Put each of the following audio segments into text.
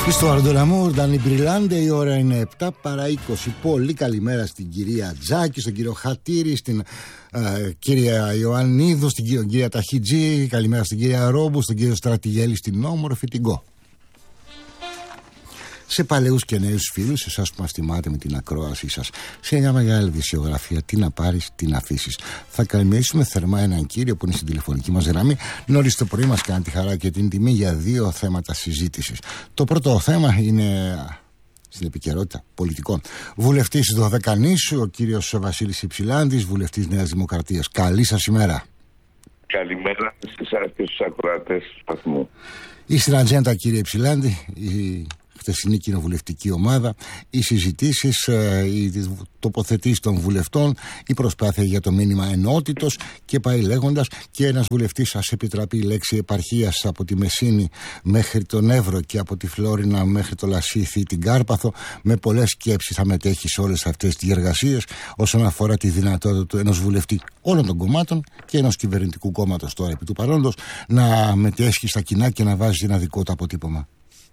Στο Αρντολαμούρ, Ντάνι Μπριλάντε, η ώρα είναι 7 παρά 20. Πολύ καλημέρα στην κυρία Τζάκη, στον κύριο Χατήρη, στην κυρία Ιωαννίδου, στην κυρία Ταχιτζή. Καλημέρα στην κυρία Ρόμπου, στον κύριο Στρατηγέλη, στην όμορφη την Κο. Σε παλαιούς και νέους φίλους, εσάς που μας τιμάτε με την ακρόασή σας, σε μια μεγάλη δισιογραφία, τι να πάρεις, τι να αφήσεις. Θα καλημερίσουμε θερμά έναν κύριο που είναι στην τηλεφωνική μας γραμμή. Νωρίς το πρωί μας κάνει τη χαρά και την τιμή για δύο θέματα συζήτησης. Το πρώτο θέμα είναι στην επικαιρότητα πολιτικών. Βουλευτής Δωδεκανήσου, ο κύριος Βασίλης Υψηλάντης, βουλευτής Νέας Δημοκρατίας. Καλή σας ημέρα. Καλημέρα στις και στους ακροατές του σταθμού. Η στην ατζέντα, κύριε Υψηλάντη, η χθεσινή κοινοβουλευτική ομάδα, οι συζητήσεις, οι τοποθετήσεις των βουλευτών, η προσπάθεια για το μήνυμα ενότητος και πάει λέγοντας, και ένας βουλευτής, σας επιτραπεί η λέξη επαρχίας, από τη Μεσίνη μέχρι τον Εύρο και από τη Φλόρινα μέχρι το Λασίθι ή την Κάρπαθο, με πολλές σκέψεις θα μετέχει σε όλες αυτές τις διεργασίες όσον αφορά τη δυνατότητα του ενός βουλευτή όλων των κομμάτων και ενός κυβερνητικού κόμματος τώρα επί του παρόντος να μετέχει στα κοινά και να βάζει ένα δικό του αποτύπωμα.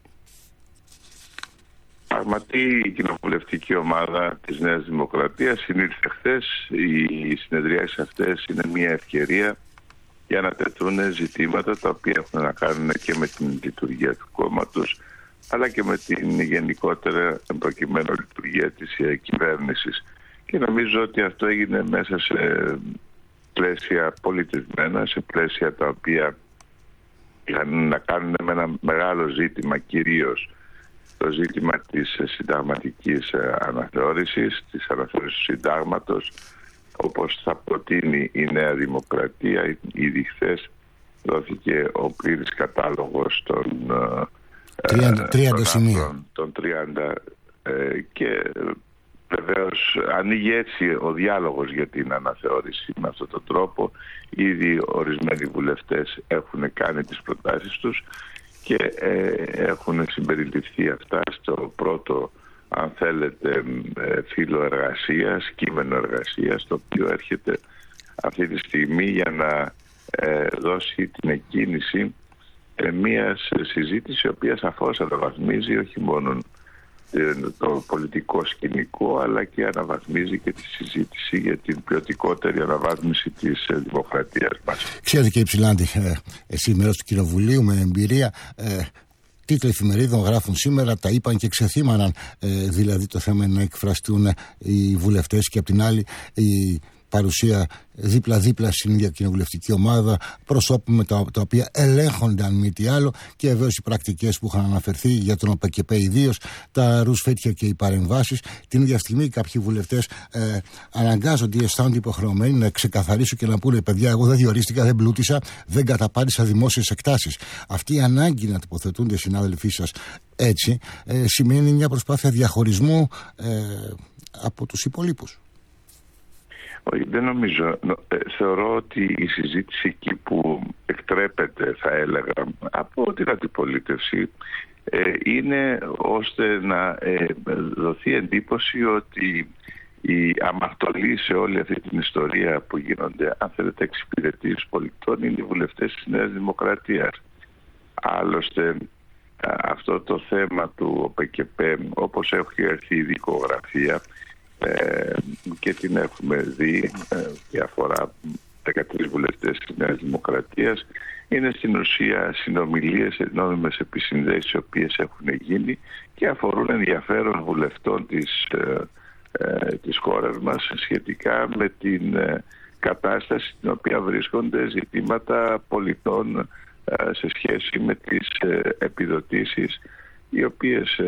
Πραγματικά η κοινοβουλευτική ομάδα της Νέας Δημοκρατίας συνήλθε χθες. Οι συνεδριάσεις αυτές είναι μια ευκαιρία για να τεθούν ζητήματα τα οποία έχουν να κάνουν και με την λειτουργία του κόμματος, αλλά και με την γενικότερα προκειμένου λειτουργία της κυβέρνησης. Και νομίζω ότι αυτό έγινε μέσα σε πλαίσια πολιτισμένα, σε πλαίσια τα οποία είχαν να κάνουν με ένα μεγάλο ζήτημα, κυρίως το ζήτημα της συνταγματικής αναθεώρησης, της αναθεώρησης του συντάγματος, όπως θα προτείνει η Νέα Δημοκρατία. Ήδη χθες δόθηκε ο πλήρης κατάλογος των 30 σημείων. Των 30 και βεβαίως ανοίγει έτσι ο διάλογος για την αναθεώρηση με αυτόν τον τρόπο. Ήδη ορισμένοι βουλευτές έχουν κάνει τις προτάσεις τους και έχουν συμπεριληφθεί αυτά στο πρώτο, αν θέλετε, φύλλο εργασίας, κείμενο εργασίας, το οποίο έρχεται αυτή τη στιγμή για να δώσει την εκκίνηση μιας συζήτηση η οποία σαφώς αναβαθμίζει όχι μόνο το πολιτικό σκηνικό, αλλά και αναβαθμίζει και τη συζήτηση για την ποιοτικότερη αναβάθμιση της δημοκρατίας μας. Ξέρετε, κύριε Υψηλάντη, εσύ μέρος του Κοινοβουλίου με εμπειρία, τίτλοι εφημερίδων γράφουν σήμερα, τα είπαν και ξεθύμαναν, δηλαδή το θέμα είναι να εκφραστούν οι βουλευτές και απ' την άλλη η παρουσία δίπλα-δίπλα στην ίδια κοινοβουλευτική ομάδα, προσώπου με τα οποία ελέγχονται αν μη τι άλλο, και βεβαίως οι πρακτικές που είχαν αναφερθεί για τον ΟΠΚΠ, ιδίως τα ρουσφέτια και οι παρεμβάσεις. Την ίδια στιγμή κάποιοι βουλευτές αναγκάζονται ή αισθάνονται υποχρεωμένοι να ξεκαθαρίσουν και να πούνε: παιδιά, εγώ δεν διορίστηκα, δεν πλούτησα, δεν καταπάτησα δημόσιες εκτάσεις. Αυτή η ανάγκη να τοποθετούνται οι συνάδελφοί σας έτσι σημαίνει μια προσπάθεια διαχωρισμού από τους υπολείπους. Δεν νομίζω. Θεωρώ ότι η συζήτηση εκεί που εκτρέπεται, θα έλεγα, από την αντιπολίτευση είναι ώστε να δοθεί εντύπωση ότι η αμαρτωλή σε όλη αυτή την ιστορία που γίνονται, αν θέλετε, εξυπηρετήσεις πολιτών, είναι οι βουλευτές της Νέας Δημοκρατίας. Άλλωστε αυτό το θέμα του ΟΠΚΠ, όπως έχει έρθει η δικογραφία και την έχουμε δει και αφορά 13 βουλευτές της Νέας Δημοκρατίας, είναι στην ουσία συνομιλίες, νόμιμες επισυνδέσεις οι οποίες έχουν γίνει και αφορούν ενδιαφέρον βουλευτών της χώρας μας σχετικά με την κατάσταση στην οποία βρίσκονται ζητήματα πολιτών σε σχέση με τις επιδοτήσεις οι οποίες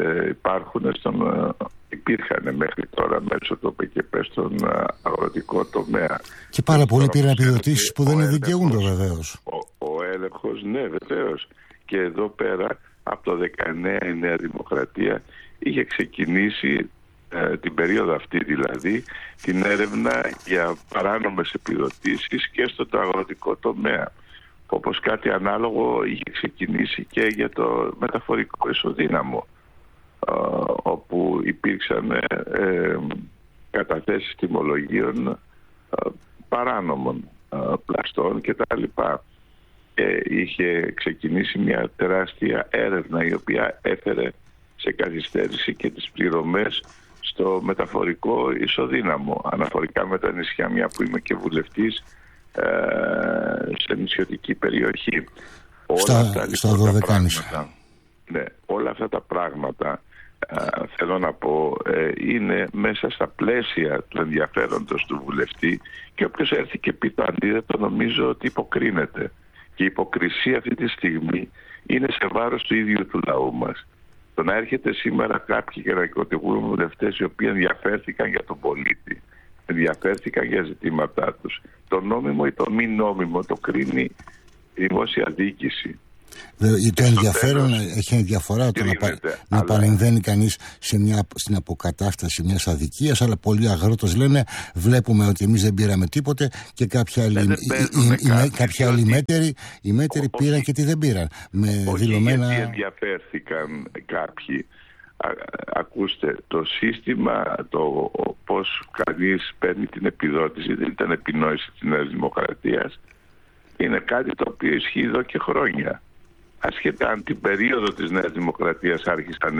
υπήρχαν μέχρι τώρα μέσω του ΟΠΚΠ στον αγροτικό τομέα. Και πάρα πολλοί πήραν επιδοτήσεις που δεν δικαιούνται, βεβαίως. Ο έλεγχος, ναι, βεβαίως. Και εδώ πέρα, από το 19 η Νέα Δημοκρατία είχε ξεκινήσει την περίοδο αυτή, δηλαδή, την έρευνα για παράνομες επιδοτήσεις και στο αγροτικό τομέα. Όπως κάτι ανάλογο είχε ξεκινήσει και για το μεταφορικό ισοδύναμο, όπου υπήρξαν καταθέσεις τιμολογίων παράνομων πλαστών κτλ. Είχε ξεκινήσει μια τεράστια έρευνα η οποία έφερε σε καθυστέρηση και τις πληρωμές στο μεταφορικό ισοδύναμο, αναφορικά με τα νησιά, μια που είμαι και βουλευτής σε νησιωτική περιοχή. Στα Δωδεκάνησα. Ναι, όλα αυτά τα πράγματα θέλω να πω είναι μέσα στα πλαίσια του ενδιαφέροντος του βουλευτή, και όποιος έρθει και πει το αντίθετο νομίζω ότι υποκρίνεται. Και η υποκρισία αυτή τη στιγμή είναι σε βάρος του ίδιου του λαού μας. Το να έρχεται σήμερα κάποιοι και να οικοτηγούν βουλευτές οι οποίοι ενδιαφέρθηκαν για τον πολίτη, ενδιαφέρθηκαν για ζητήματά τους, το νόμιμο ή το μη νόμιμο το κρίνει η δημόσια διοίκηση. Το ενδιαφέρον έχει διαφορά το να παρεμβαίνει κανείς στην αποκατάσταση μιας αδικίας, αλλά πολλοί αγρότες λένε βλέπουμε ότι εμείς δεν πήραμε τίποτε και κάποια άλλοι μέτεροι πήραν και τι δεν πήραν. Γιατί ενδιαφέρθηκαν κάποιοι. Ακούστε, το σύστημα, το πώς κανείς παίρνει την επιδότηση δεν ήταν επινόηση της Νέας Δημοκρατίας. Είναι κάτι το οποίο ισχύει εδώ και χρόνια. Ασχετά αν την περίοδο της Νέας Δημοκρατίας άρχισαν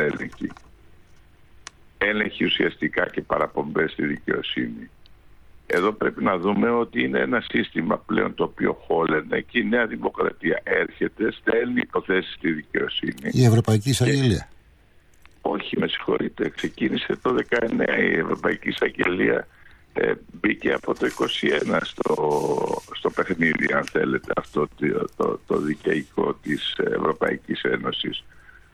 έλεγχοι ουσιαστικά και παραπομπές στη δικαιοσύνη. Εδώ πρέπει να δούμε ότι είναι ένα σύστημα πλέον το οποίο χώλαινε και η Νέα Δημοκρατία έρχεται, στέλνει υποθέσεις στη δικαιοσύνη. Η Ευρωπαϊκή Εισαγγελία. Όχι, με συγχωρείτε, ξεκίνησε το 19 η Ευρωπαϊκή Εισαγγελία. Μπήκε από το 21 στο παιχνίδι, αν θέλετε, αυτό το δικαιικό της Ευρωπαϊκής Ένωσης.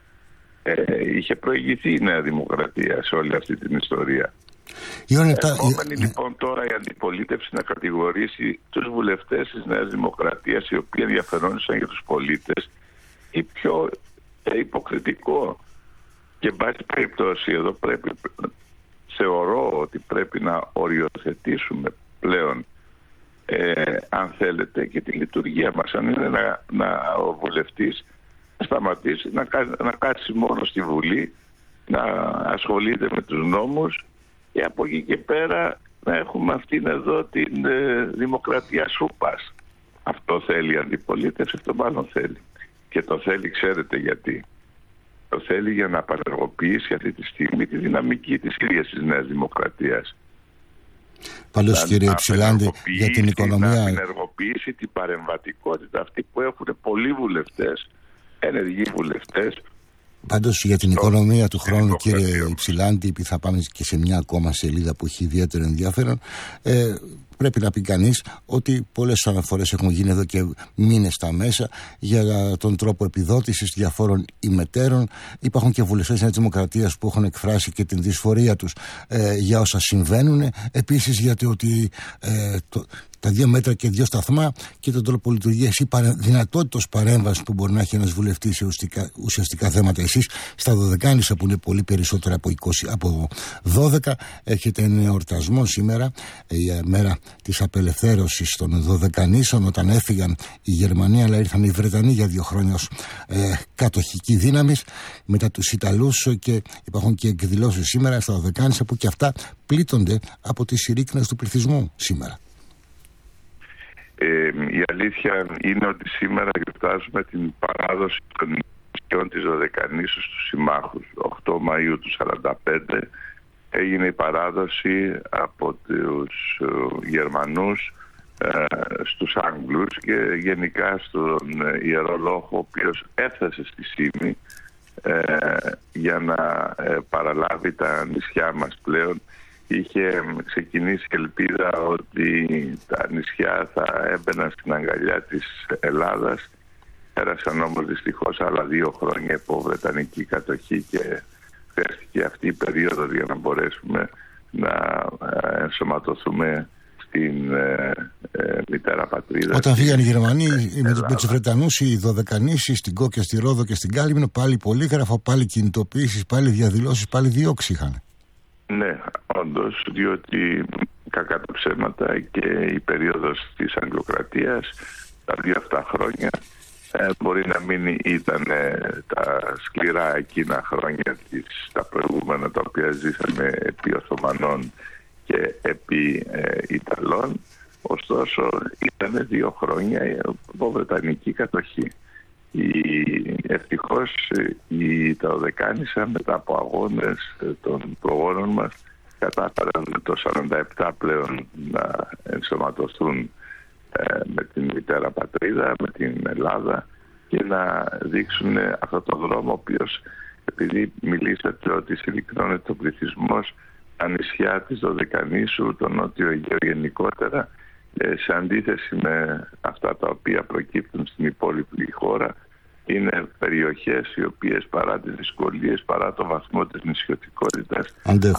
Είχε προηγηθεί η Νέα Δημοκρατία σε όλη αυτή την ιστορία. Ερχόμενη λοιπόν τώρα η αντιπολίτευση να κατηγορήσει τους βουλευτές της Νέας Δημοκρατίας οι οποίοι ενδιαφερόντουσαν για τους πολίτες, ή πιο υποκριτικό. Και εν πάση περιπτώσει εδώ πρέπει, θεωρώ ότι πρέπει να οριοθετήσουμε πλέον αν θέλετε και τη λειτουργία μας. Αν είναι ο βουλευτής να σταματήσει να κάτσει μόνο στη Βουλή, να ασχολείται με τους νόμους, και από εκεί και πέρα να έχουμε αυτήν εδώ την δημοκρατία σούπας. Αυτό θέλει η αντιπολίτευση, αυτό μάλλον θέλει. Και το θέλει, ξέρετε γιατί? Το θέλει για να απενεργοποιήσει αυτή τη στιγμή τη δυναμική της ίδιας της Νέας Δημοκρατίας. Πάντως, κύριε Ψηλάντη, για την οικονομία... Να απενεργοποιήσει την παρεμβατικότητα αυτή που έχουν πολλοί βουλευτές, ενεργοί βουλευτές. Πάντως, για την οικονομία του χρόνου, κύριε Ψηλάντη, επειδή θα πάμε και σε μια ακόμα σελίδα που έχει ιδιαίτερο ενδιαφέρον, πρέπει να πει κανείς ότι πολλές αναφορές έχουν γίνει εδώ και μήνες στα μέσα για τον τρόπο επιδότησης διαφόρων ημετέρων. Υπάρχουν και βουλευτές της Δημοκρατίας που έχουν εκφράσει και την δυσφορία τους για όσα συμβαίνουν. Επίσης, γιατί ότι τα 2 μέτρα και 2 σταθμά και τον τρόπο λειτουργίας ή δυνατότητας παρέμβασης που μπορεί να έχει ένας βουλευτής σε ουσιαστικά θέματα. Εσείς στα Δωδεκάνησα, που είναι πολύ περισσότερα από 12, έχετε ένα εορτασμό σήμερα, η μέρα της απελευθέρωσης των Δωδεκανήσων, όταν έφυγαν οι Γερμανοί αλλά ήρθαν οι Βρετανοί για 2 χρόνια ως κατοχική δύναμη μετά τους Ιταλούς, και υπάρχουν και εκδηλώσεις σήμερα στα Δωδεκάνησα που και αυτά πλήττονται από τις συρρίκνες του πληθυσμού σήμερα. Η αλήθεια είναι ότι σήμερα γιορτάζουμε την παράδοση των νησιών της Δωδεκανήσου στους συμμάχους. 8 Μαΐου του 1945 έγινε η παράδοση από τους Γερμανούς στους Άγγλους και γενικά στον Ιερό Λόχο, ο οποίος έφτασε στη Σύμη για να παραλάβει τα νησιά μας πλέον. Είχε ξεκινήσει ελπίδα ότι τα νησιά θα έμπαιναν στην αγκαλιά της Ελλάδας. Πέρασαν όμως δυστυχώς άλλα 2 χρόνια υπό βρετανική κατοχή και χρειάστηκε αυτή η περίοδος για να μπορέσουμε να ενσωματωθούμε στην μητέρα πατρίδα. Όταν φύγαν οι Γερμανοί με τους Βρετανούς, οι Δωδεκανήσοι στην Κόκκια, στη Ρόδο και στην Κάλυμνο, πάλι πολύγραφα, πάλι κινητοποιήσεις, πάλι διαδηλώσεις, πάλι διώξεις είχαν. Ναι, όντως, διότι κακά τα ψέματα και η περίοδος της Αγγλοκρατίας τα 2 αυτά χρόνια μπορεί να μην ήταν τα σκληρά εκείνα χρόνια τα προηγούμενα τα οποία ζήσαμε επί Οθωμανών και επί Ιταλών, ωστόσο ήταν 2 χρόνια από βρετανική κατοχή. Η Ευτυχώς τα Δωδεκάνησα μετά από αγώνες των προγόνων μας κατάφεραν το 47 πλέον να ενσωματωθούν με την μητέρα πατρίδα, με την Ελλάδα, και να δείξουν αυτό το δρόμο, ο οποίος, επειδή μιλήσατε ότι συρρυκνώνεται ο πληθυσμός στα νησιά της Δωδεκανήσου, το Νότιο Αιγαίο γενικότερα, σε αντίθεση με αυτά τα οποία προκύπτουν στην υπόλοιπη χώρα, είναι περιοχές οι οποίες παρά τις δυσκολίες, παρά το βαθμό της νησιωτικότητας,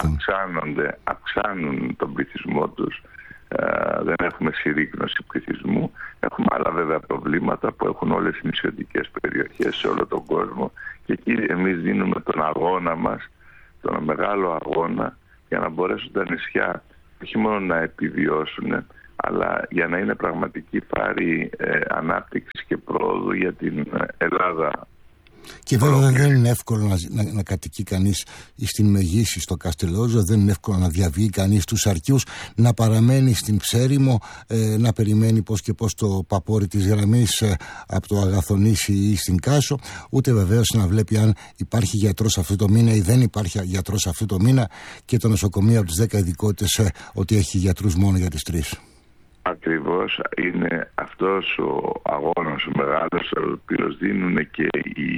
αυξάνουν τον πληθυσμό τους. Δεν έχουμε συρρίκνωση πληθυσμού. Έχουμε άλλα βέβαια προβλήματα που έχουν όλες οι νησιωτικές περιοχές σε όλο τον κόσμο, και εκεί εμείς δίνουμε τον αγώνα μας, τον μεγάλο αγώνα, για να μπορέσουν τα νησιά όχι μόνο να επιβιώσουν, αλλά για να είναι πραγματική φάρη ανάπτυξης και πρόοδου για την Ελλάδα. Και βέβαια δεν είναι εύκολο να κατοικεί κανείς στην Μεγίση, στο Καστελόζο, δεν είναι εύκολο να διαβεί κανείς στους Αρκίους, να παραμένει στην Ψέριμο, να περιμένει πώς και πώς το παπόρι της γραμμής από το Αγαθονήσι ή στην Κάσο, ούτε βεβαίως να βλέπει αν υπάρχει γιατρός αυτό το μήνα ή δεν υπάρχει γιατρός αυτό το μήνα, και το νοσοκομείο από τις 10 ειδικότητες ότι έχει γιατρούς μόνο για τις 3. Ακριβώς είναι αυτός ο αγώνας ο μεγάλος, ο οποίος δίνουν και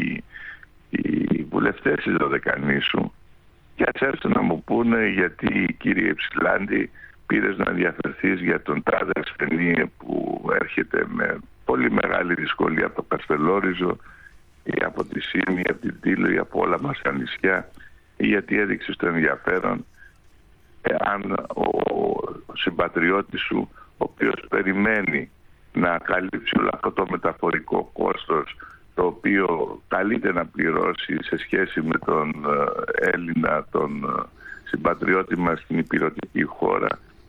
οι βουλευτές της Δωδεκανήσου, και ας έρθουν να μου πούνε γιατί, κύριε Υψηλάντη, πήρες να ενδιαφερθείς για τον τάδε ασθενή που έρχεται με πολύ μεγάλη δυσκολία από το Καστελόριζο ή από τη Σύμη, από την Τήλο ή από όλα μας τα νησιά, ή γιατί έδειξες το ενδιαφέρον αν ο συμπατριώτης σου, ο οποίος περιμένει να καλύψει όλο αυτό το μεταφορικό κόστος, το οποίο καλείται να πληρώσει σε σχέση με τον Έλληνα, τον συμπατριώτη μας στην υπηρετική χώρα,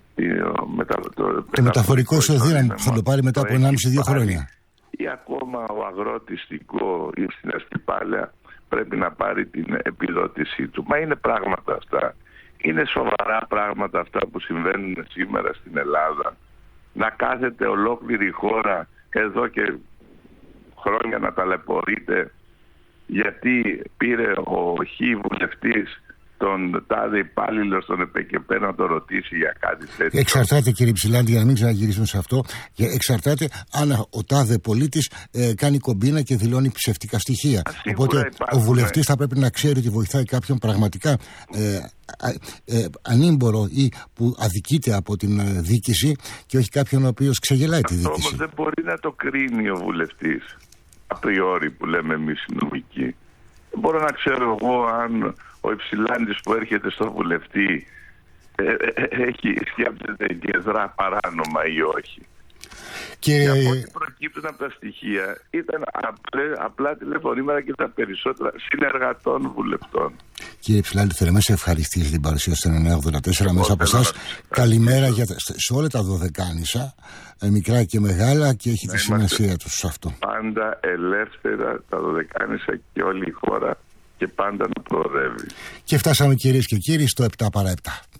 το μεταφορικό εισοδήμα θα το πάρει μετά από 1,5-2 χρόνια, ή ακόμα ο αγρότης στην Κο ή στην Αστυπάλαια πρέπει να πάρει την επιδότησή του. Μα είναι πράγματα αυτά. Είναι σοβαρά πράγματα αυτά που συμβαίνουν σήμερα στην Ελλάδα. Να κάθεται ολόκληρη η χώρα εδώ και χρόνια να ταλαιπωρείται γιατί πήρε ο βουλευτής τον τάδε υπάλληλο στον ΕΠΕΚΕΠΕ να το ρωτήσει για κάτι τέτοιο. Εξαρτάται, κύριε Ψηλάντη, για να μην ξαναγυρίσουμε σε αυτό, εξαρτάται αν ο τάδε πολίτης κάνει κομπίνα και δηλώνει ψευτικά στοιχεία. Οπότε ο βουλευτής θα πρέπει να ξέρει ότι βοηθάει κάποιον πραγματικά ανήμπορο ή που αδικείται από την δίκηση, και όχι κάποιον ο οποίος ξεγελάει τη δίκηση. Όμως δεν μπορεί να το κρίνει ο βουλευτής απριόρι, που λέμε εμείς οι νομικοί. Δεν μπορώ να ξέρω εγώ αν ο Υψηλάντης που έρχεται στο βουλευτή σκέφτεται και δρά παράνομα ή όχι. Και από ό,τι προκύπτουν από τα στοιχεία ήταν απλά τηλεφωνήματα και τα περισσότερα συνεργατών βουλευτών. Κύριε Ψηλάντη, θέλω να σε ευχαριστήσω για την παρουσία στο 984 μέσα από εσάς. Καλημέρα σε όλα τα Δωδεκάνησα, μικρά και μεγάλα, και έχει τη σημασία τους σε αυτό. Πάντα ελεύθερα τα Δωδεκάνησα και όλη η χώρα, και πάντα να προοδεύει. Και φτάσαμε, κυρίες και κύριοι, στο 7 παρά 7.